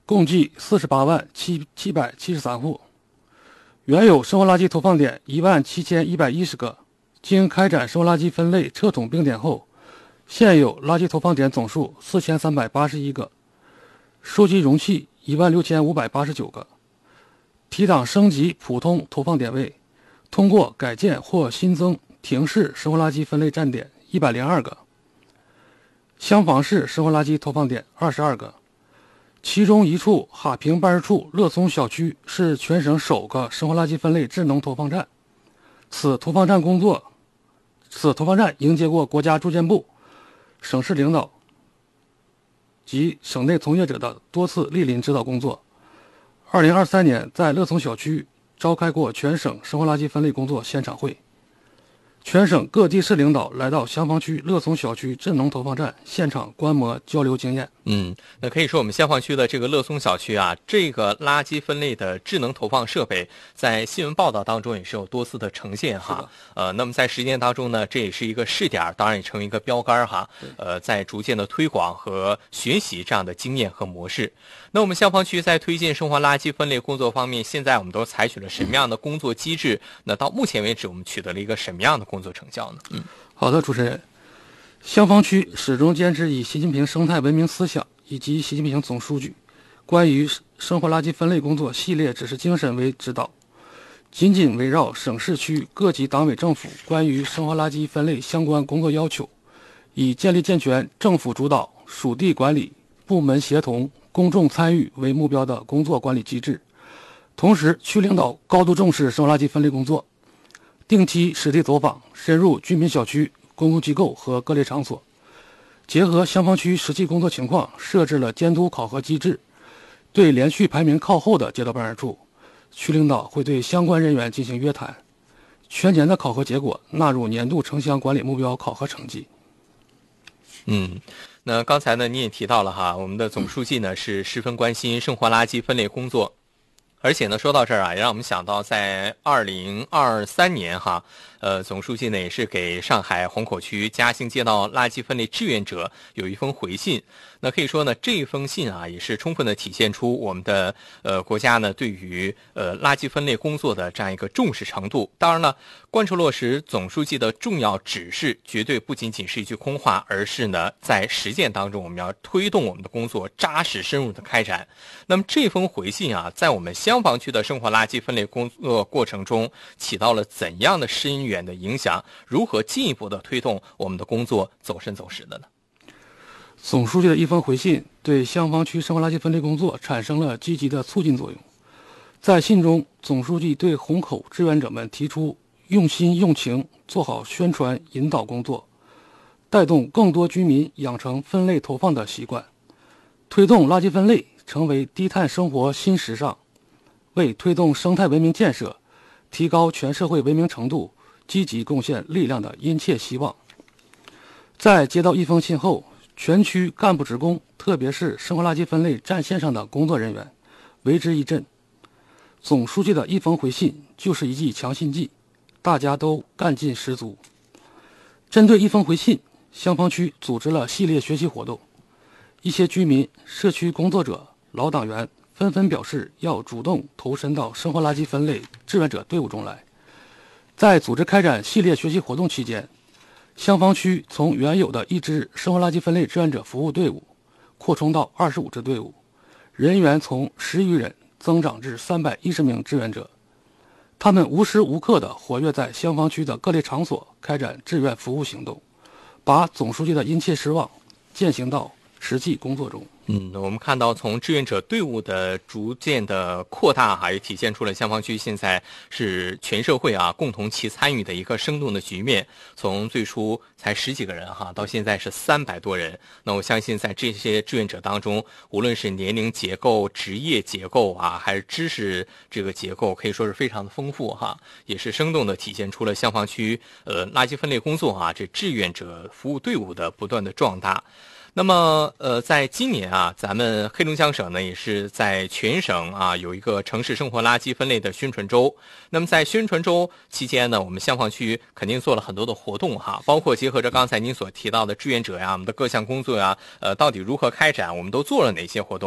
共计48.773户。原有生活垃圾投放点17110个，经开展生活垃圾分类撤统并点后，现有垃圾投放点总数4381个，收集容器16589个，提档升级普通投放点位，通过改建或新增亭式生活垃圾分类站点102个，厢房式生活垃圾投放点22个。其中一处哈平办事处乐松小区是全省首个生活垃圾分类智能投放站。此投放站迎接过国家住建部、省市领导及省内从业者的多次莅临指导工作。2023年在乐松小区召开过全省生活垃圾分类工作现场会，全省各地市领导来到厢房区乐松小区智能投放站现场观摩交流经验。 那可以说我们厢房区的这个乐松小区啊，这个垃圾分类的智能投放设备在新闻报道当中也是有多次的呈现哈。那么在实践当中呢，这也是一个试点，当然也成为一个标杆哈。在逐渐的推广和学习这样的经验和模式。那我们厢房区在推进生活垃圾分类工作方面，现在我们都采取了什么样的工作机制？那到目前为止，我们取得了一个什么样的工作成效呢？ 好的，主持人，厢房区始终坚持以习近平生态文明思想以及习近平总书记关于生活垃圾分类工作系列指示精神为指导，紧紧围绕省市区各级党委政府关于生活垃圾分类相关工作要求，以建立健全政府主导、属地管理、部门协同、公众参与为目标的工作管理机制。同时，区领导高度重视生活垃圾分类工作，定期实地走访，深入居民小区、公共机构和各类场所，结合厢房区实际工作情况，设置了监督考核机制。对连续排名靠后的街道办事处，区领导会对相关人员进行约谈，全年的考核结果纳入年度城乡管理目标考核成绩。 那刚才呢你也提到了哈，我们的总书记呢是十分关心生活垃圾分类工作。而且呢，说到这儿啊，也让我们想到在2023年哈，总书记呢也是给上海虹口区嘉兴街道垃圾分类志愿者有一封回信。那可以说呢，这封信啊也是充分的体现出我们的国家呢对于垃圾分类工作的这样一个重视程度。当然了，贯彻落实总书记的重要指示，绝对不仅仅是一句空话，而是呢在实践当中我们要推动我们的工作扎实深入的开展。那么这封回信啊，在我们厢房区的生活垃圾分类工作过程中起到了怎样的深远的影响？如何进一步的推动我们的工作走深走实的呢？ 总书记的一封回信对厢房区生活垃圾分类工作产生了积极的促进作用。在信中，总书记对虹口志愿者们提出用心用情做好宣传引导工作，带动更多居民养成分类投放的习惯，推动垃圾分类成为低碳生活新时尚，为推动生态文明建设、提高全社会文明程度积极贡献力量的殷切希望。在接到一封信后，全区干部职工，特别是生活垃圾分类战线上的工作人员为之一振。总书记的一封回信就是一剂强心剂，大家都干劲十足。针对一封回信，厢房区组织了系列学习活动，一些居民、社区工作者、老党员纷纷表示要主动投身到生活垃圾分类志愿者队伍中来。在组织开展系列学习活动期间，厢房区从原有的1支生活垃圾分类志愿者服务队伍扩充到25支队伍，人员从10余人增长至310名志愿者。他们无时无刻地活跃在厢房区的各类场所，开展志愿服务行动，把总书记的殷切希望践行到实际工作中。 我们看到从志愿者队伍的逐渐的扩大哈，也体现出了厢房区现在是全社会啊共同齐参与的一个生动的局面。从最初才10几个人哈，到现在是300多人。那我相信在这些志愿者当中，无论是年龄结构、职业结构啊，还是知识这个结构，可以说是非常的丰富哈，也是生动的体现出了厢房区垃圾分类工作啊这志愿者服务队伍的不断的壮大。那么在今年啊，咱们黑龙江省呢也是在全省啊有一个城市生活垃圾分类的宣传周。那么在宣传周期间呢，我们厢房区肯定做了很多的活动哈，包括结合着刚才您所提到的志愿者呀，我们的各项工作呀，到底如何开展，我们都做了哪些活动。